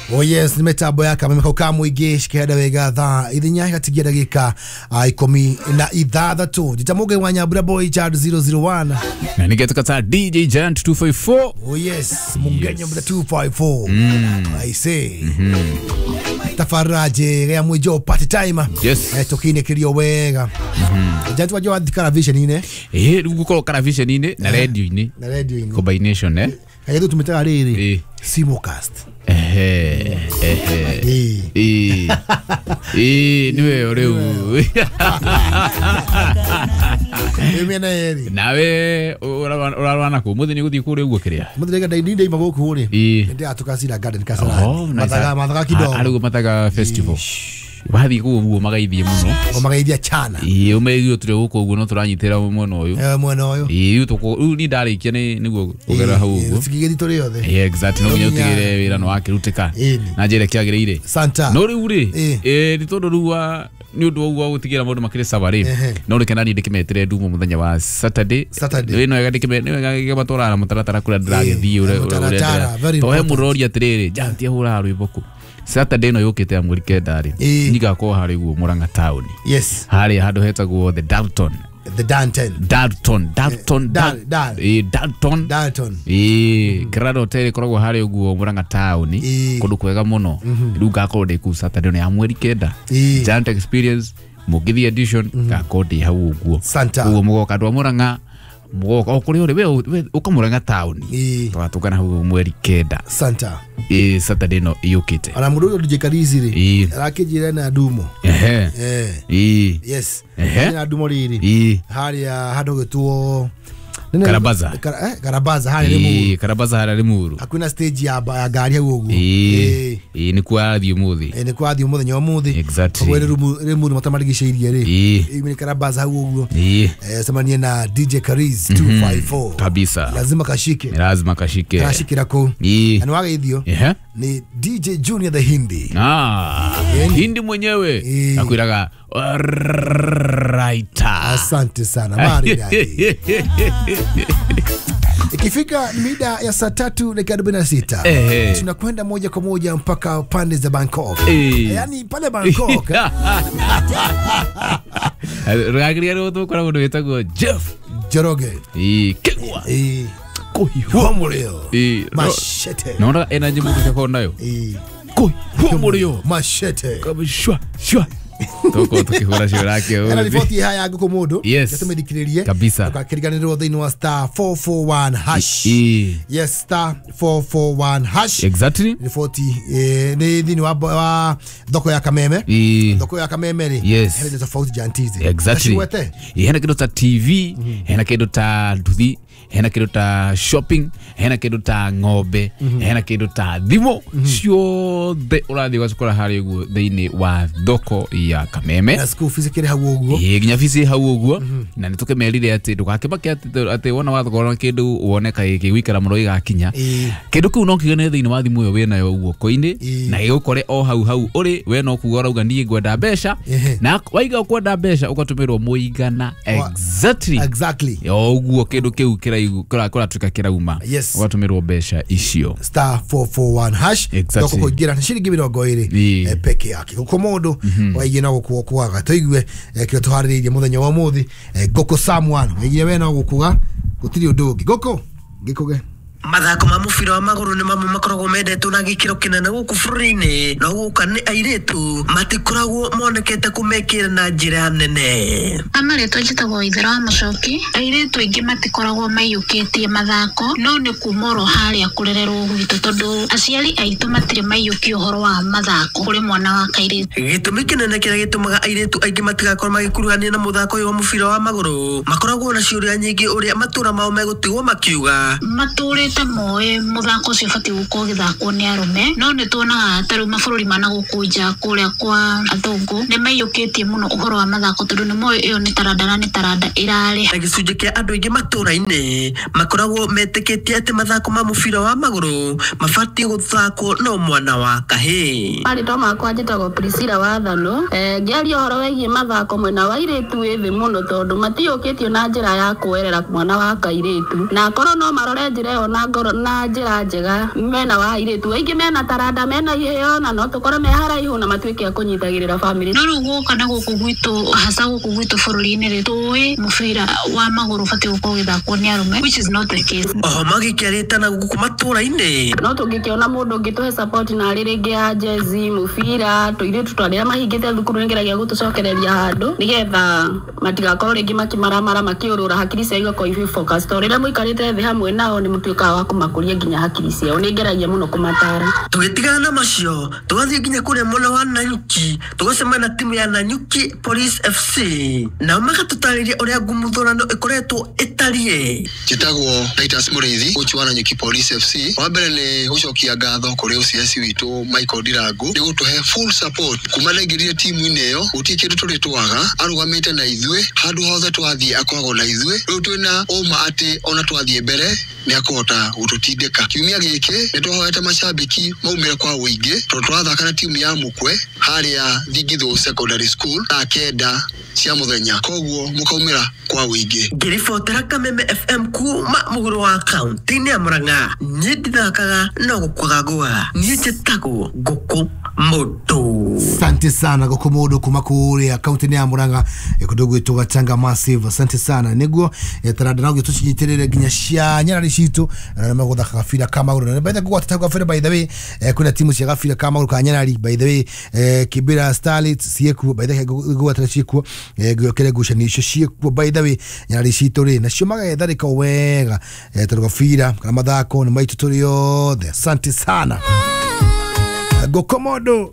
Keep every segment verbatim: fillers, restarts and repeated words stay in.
Oh yes, nimetabo ya kama mkoka muige shikeda wega tha ithinya gatigia dagika ikumi na ithathatũ jitamuge wanya bra boy chad zero zero one na nigetuka ta D J Giant two five four. Oh yes, mungenyo bra two five four. I say tafaraje ya mwijo party time. Yes, eh tokine kirio wega Giant wajo adikara vision ine eh guko kara vision ine na radio ine na radio ine combination eh kayetu tumetaka riri simulcast. Eh eh eh eh eh niwe oreu Eme na eri nawe urarwana ku muthi ni guthi kure ugo kiria muthi rega dai ndai magoku huri ndi atukasira garden kasara mataga mataga kidogo alugo mataga festival bathi ku ugo magaithie muno o magaithia chana eh umeithio tire guko ugo no turanyitira mwono uyu eh mwono uyu eh utuko u ni ndarikia ni niguo kugera hau ugo sikigedi tore yothe eh exact no nyotigire wira no akirutika na njere kiagirire santa no riuri eh ritondo ruwa ni undu wa gutigira mundu makire savari no rekena ni ndikimetere ndumo muthenya wa Saturday Saturday no ega ndikime no ega gibatora na mutaratara kula ndiragethi ure ure to he murori atiriri Giant ahura rwiboko Saturday no yukite amuri kendari niga ko hari guo Murang'a town. Yes, hari hadu hetagwo the Dalton the Dalton Dalton Dalton eh Dalton Dalton eh grado hotel koragwo hari guo Murang'a town kundu kwega muno ruga ko de ku Saturday no amuri kenda Giant experience mugithi edition ga kodi hau guo guo mugoka ndo Murang'a mugoka okuri ore we ukamuranga town twatukana hau mweri kenda santa eh Saturday no yukite ana mudo D J Karizi ri arakijira na dumo eh eh yes na dumo riri hari hado getuo Karabaza eh Karabaza hari rimuru Karabaza hari rimuru hakuna stage ya ya gari hau guo eh eh ni kwa thio muthi eh ni kwa thio muthi nyo muthi exactly kwa rimuru matamarigishirie ri eh ni Karabaza hau guo eh samania na D J Karizi two five four kabisa lazima kashike lazima kashike kashikira ko eh ana waga ithio eh ni D J Junior the Hindi ah Hindi mwenyewe akwiraga right. Asante sana mari dai. Ikifika mida ya saa tatu dakika arobaini na sita tunakwenda moja kwa moja mpaka pande za Bangkok. Yaani pale Bangkok. Ragria roto kwa ndo yetago Jeff Joroge. Eh kegwa. Eh koi homoreo. Eh machete. Naona energy mtu chako nayo. Eh koi homoreo machete. Kama shwa shwa. Toko tukihora shirake huyu. Ana ripoti haya yako modo. Yes. Tumedikirerie. Kabisa. Tukakiriganiro thini wa star four four one hash. E. Yes, star four four one hash. Exactly. Ripoti eh ni thini wa, wa doko ya Kameme. E. Doko ya Kameme ri. Yes. Hele tofauti jantizi. Exactly. Hena kido ta T V, hena kido ta nduthi, hena kido ta shopping, hena kido ta ng'ombe, hena kido ta thimo. Cio the urathi gwacukura hari guo thiini wa doko ya Kameme. Na school fees kire hau uguo. Eh ginya fees hau uguo. Na nitukemerire ati ndugakibake ati wona wathogora kindu woneka gikigwikara muno igakinya. Kindu kiu no kigene thiini wa thimu yo wena yo uguo koini na igukore o hau hau uri we no kugora uga nie gwenda besha na waiga kwenda besha ukatumirwo muigana exactly exactly yo uguo kindu kiu kiraigu kora kora tuka kirauma ukatumirwo besha icio star four four one hash doko kugira na shiringi mirongo iri peke yake uko modo waige na gukuo kwaga toigwe kiro tuhariririe muthenya wa muthi goko someone waige we na gukuga gutiri undu ungi goko gikuge mathako ma mubira wa maguru ni mamwe makoragwo mendetwo na gikiro kinene guku bururi-ini no guka ni airetu matikoragwo monekete kumekira na njira nene. Amaretwo njitagwo Ithera wa Mucoki. Airetu aingi matikoragwo maiyukitie mathako no ni kumoro haria kurererwo gwitũ tondu aciari aitu matire maiyuki uhoro wa mathako kuri mwana wa kairetu. Gitumi kinene kiria gitumaga airetu aingi matigakorwo magikuruhania na muthako uyu wa mubira wa maguru makoragwo na ciuria nyingi uria matura mao megutigwo makiuga mature moe muthako cio bati gukorwo githakwo ni arume no ni tuonaga taru mabũrũri mana gukunja kuria kwa athungu ni maiyukitie muno uhoro wa mathako tondu ni moe iyo ni taranda ni taranda irari na gicunjĩ kia andu aingi matura-ini makoragwo metikitie ati mathako ma mubira wa maguru mabatie guthakwo no mwana wa kahii. Ari to makwa njitagwo Priscilla Wathano eh ngiaria uhoro wigie mathako mwena wa iretu ithi muno tondu matiyukitio na njira ya kuerera mwana wa kairetu na korwo no marore njira iyo na ngoro na njira njega mena wa iritu aingi mena taranda mena iheo na no tukora me haraihu na matuike ya kunyitagirira family no rugo kana guku gwitu hasa guku gwitu bururi-ini ri tuwi mubira wa maguru fati guko githakwo ni arume which is not the case. Oh magikiarita na guku matura-ini no tungikiona mundu ngituhe support na riringi ya jezi mubira tuiritu twaria mahingite thukuru ngeragia gutucokereria handu nigetha matigakorwo ringi makimaramara makiurura hakiri cia igoko ifi focus to rira muikarite thi hamwe nao ni mutuika wa kumakuria nginya hakiri ciao ni ngeragia muno kumatara tugitigana na macio tugathie nginya kuria mwana wa Nanyuki tugacemana na timu ya Nanyuki Police F C na magatutariria uria ngumuthurano ikoretwo itarie Kitagwo Titus Muriithi coach wa Nanyuki Police F C wa mbere ni gucokia ngatho kuri uciaci witu Michael Ndirangu ni gutuhe full support kumanegirie timu ineyo utikiru turi twaga arugamite na ithwe handu hothe twathie akoragwo na ithwe riu twina uma ati ona twathie mbere ni akota gututindika kiumia giki ni twahoete macambiki maumire kwa uingi to twathaka na timu ya Mukwe haria Thigithu Secondary School ta kenda cia muthenya koguo mukaumira kwa uingi ngiribotera Kameme F M kuma muguru wa county ni Murang'a nyithakaga no gukwagagwa ni chitagwo Guku Mudu. Asante sana Guku Mudu kuma kuria county ni Murang'a ikudogo ituga Tanga Massive. Asante sana niguo etarada nago tucinyitirire ginya cia nyarari citu na maguthaka gafira kama uru na baitha gwa tatagwa fere by the way kuna timu cia gafira kama uru ka nyarari by the way Kibira Starlets cieku baitha gwa taraciku gukere gushanisho cieku by the way nyarari citu ri na cio magetharika wega turugafira kana mathako ni maitu turi yothe. Asante sana Guku Mudu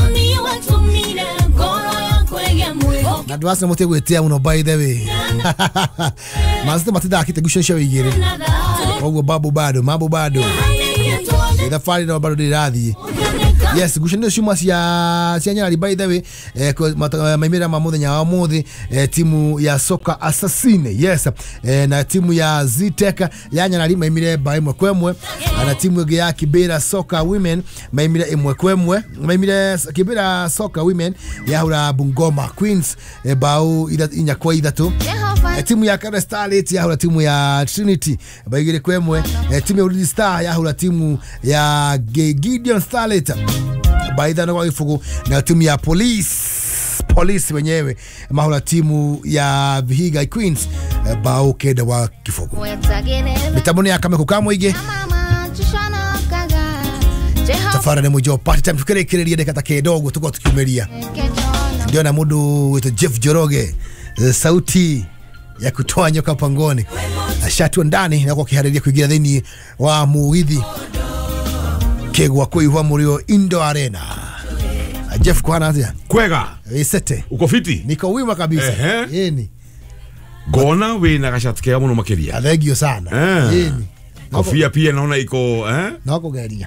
na duasa mote gwetia muno by the way mazito matida kite gushesha wigire ogo babu bado mabu bado ida fali na bado dirathi yes gushende shuma cia cia nyari by the way eh maimira mamuthenya wa muthi timu ya soka Assassine yes eh, na timu ya Ziteka ya nyari maimire ba imwe kwemwe na timu ya Kibira Soka Women maimire imwe kwemwe maimire Kibira Soka Women ya hura Bungoma Queens eh, bau ida inya kwa idatu eh, timu ya Kara Starlet ya hura timu ya Trinity baigire kwemwe eh, timu ya Ulinzi Star ya hura timu ya Gideon Starlet baida na kwa ifugu na timu ya Police Police wenyewe mahula timu ya Vihiga Queens bao keda wa kifugu mitaboni ya kame kukamo ige tafara ni mujo party time tukere kireria dekata kedogo tuko tukimeria ndio na mudu wetu Jeff Joroge sauti ya kutoa nyoka pangoni ashatu ndani na kwa kihariria kuingia dhini wa muidhi kegwa kuihwa murio Indo Arena. Jeff kwana atia kwega isete uko fiti niko wima kabisa yeni gona we na kashatkea muno makeria athegio sana eh. Yeni kofia pia naona iko eh nako garia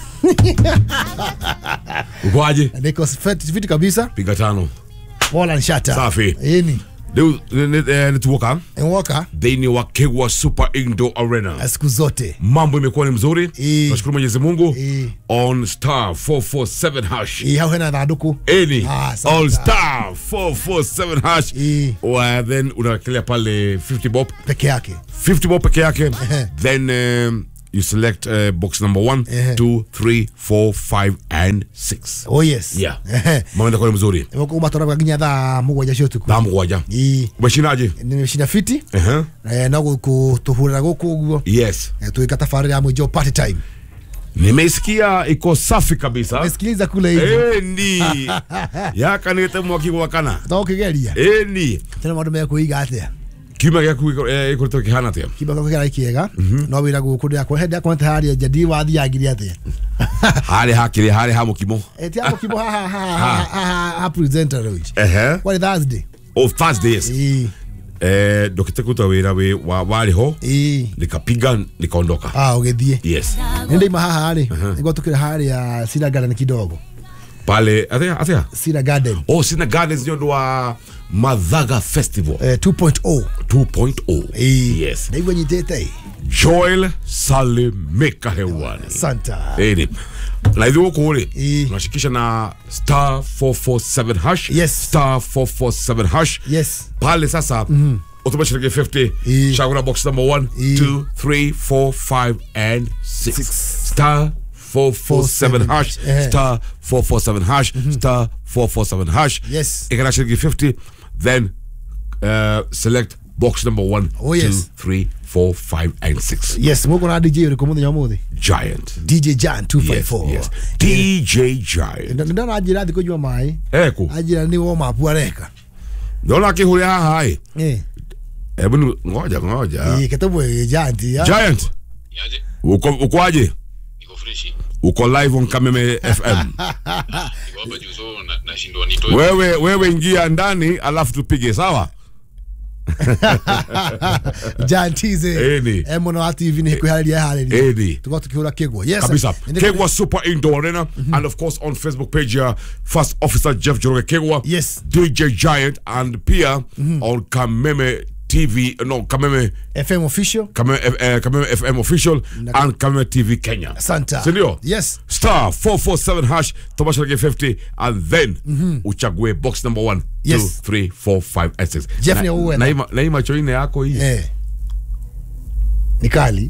ukoaje niko fiti kabisa piga tano wala nshata safi yeni Leo ni tuwoka Nwoka Deni wa Kegwa Super Indoor Arena siku zote mambo imekuwa ni mzuri tunashukuru Mwenyezi Mungu on star four four seven hash eh hao hena dhaduku eni all star four four seven hash wa then unakelea pale fifty bob peke yake fifty bob peke yake then um, you select uh, box number one, uh-huh. two, three, four, five, and six. Oh yes. Yeah. Mwenda kwa mzuri. Mwako umatora kwa ginya dha mugwaja shotu. Dha mugwaja. Umeshinaje? Nimeshina fiti. Uh-huh. Eh na kutuhura goku guo. Yes. Eh tuikata fari ya mjo party time. Nimesikia iko safi kabisa. Nimesikiliza kule hivi. Eh ni. Yaka nite mwaki wakana. Tokigeria. Eh ni. Tena mwandu me kuiga atia. Kiuma gya ku eh iko toki hana tia. Kiba ko kira kiega. No wira guku ya ko heda ko ntahari jadi wathi agiri atia. Hali hakiri hali ha mukimo. Eh tia mukimo ha ha ha ha presenter which. Eh. What Thursday? Oh Thursday yes. Eh. Eh dokita kuta wira we wa wali ho. Eh. Nikapiga nikaondoka. Ah ugethie. Yes. Nende ima haha ali. Niko tukira hali ya Sina Garden kidogo. Pale atia atia Sina Garden. Oh Sina Gardens ndio wa Madhaga Festival eh two point oh two point oh eh yes na hivyo nyitete Joel Salimeka hewani Santa eh na hivyo kule tunashikisha na star four four seven hash yes star four four seven hash yes pale sasa Utuma shilingi fifty. Chagua box number one, two, three, four, five, and six. six. Star four four seven hash. Star four four seven hash. Mm-hmm. Star four four seven hash. Yes. Ikana shilingi fifty. Then uh, select box number one, oh, yes. two, three, four, five, and six. Yes, mwoko na D J recommend nyamudi. Giant. D J Giant two five four. Yes, yes. D J Giant. Ndio na ajira ndiko jua mai. Eko. Ajira ni warm up areka. Ndio kihuli hai. Eh. Hebu ngoja ngoja. Eh, kitabu Giant ya. Giant. Yaje. Uko uko aje? Niko fresh. Uko live on Kameme F M. Niko hapa juu so nashindwa nitoe. Wewe wewe ingia ndani alafu tupige sawa? Jantize Eni Emono T V ni kuhalia hali Eni tuko tukihura Kegwa. Yes kabisa. Kegwa Super Indoor Arena. Mm-hmm. And of course on Facebook page uh, First Officer Jeff Joroge Kegwa. Yes. D J Giant and Pia. Mm-hmm. On Kameme T V, no, Kameme F M official, Kameme, uh, Kameme F M official, Naga. And Kameme T V Kenya. Santa. Senor. Yes. Star four four seven hash. Tomasha get fifty, and then mm-hmm. Uchague box number one, yes. two, three, four, five, and six. Jeff ni uwe na ima na ima choine yako hii. Eh. Nikali.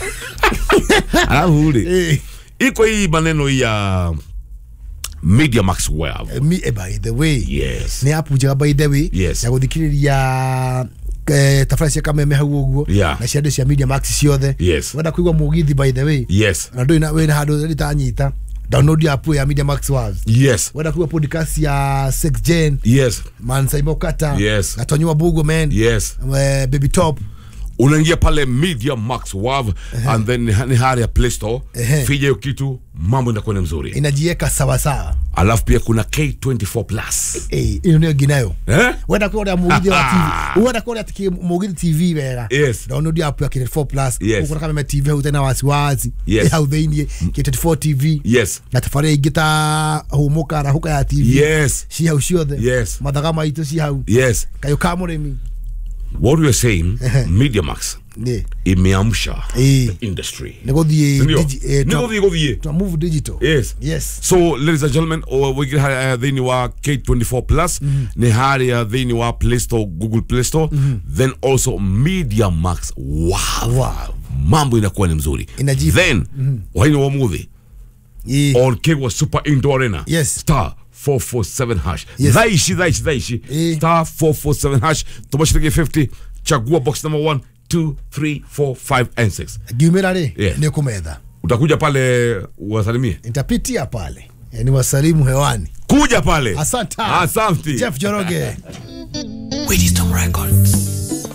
Anahuli. Eh. Iko hii maneno ya Media Max Web. Uh, me, uh, by the way. Yes. Ni hapo jaga by the way. Yes. Ya kudhikiriria eh, tafrasi ya Kameme hauguo. Yeah. Na shade ya Media Max siothe. Yes. Wada kuigwa mugithi by the way. Yes. Na ndo ina we na hado litanyita. Download ya app ya Media Max Web. Yes. Wada kuigwa podcast ya Sex Gen. Yes. Man Saimo Kata. Yes. Na Tonyo Bugo man. Yes. Uh, Baby Top. Unaingia pale Media Max Wav. Uh-huh. And then ni hari ya Play Store. Uh-huh. Fija hiyo kitu mambo inakuwa mzuri. Inajieka sawa sawa. Alafu pia kuna K twenty-four plus. Eh, hiyo ndio ginayo. Eh? Wenda kwa ya Mugithi wa T V. Wenda kwa ya tiki Mugithi T V bega. Yes. Download ya app ya K twenty-four plus. Yes. Uko kama T V hutena wasiwasi. Yes. Ya udhaini K twenty-four T V. Yes. Na tafari gita humuka na huka ya T V. Yes. Si hau shiothe. Yes. Madagama ito si hau. Yes. Kayo kamore mi. What we are saying, Media Max. Yeah. Imeamsha eh. The industry. Nego die eh, Nego die go die. To move digital. Yes. Yes. So ladies and gentlemen, oh, we get uh, the new K twenty-four plus, mm-hmm. ne haria the new Play Store, Google Play Store, mm-hmm. then also Media Max. Wow. Wow. Mambo inakuwa ni mzuri. Inajifu. Then mm-hmm. wahini wa movie. Yeah. On Kegwa Super Indoor Arena. Yes. Star four four seven hash. Yes. Dhaishi, dhaishi, dhaishi. Yeah. Star four four seven hash. Tomashiriki fifty. Chagua box number one, two, three, four, five, and six. Giumerare. Yeah. Ni kumedha. Utakuja pale wasalimie. Nitapitia pale. Yani wasalimu hewani. Kuja pale. Asante. Asante. Jeff Joroge. Wisdom Records.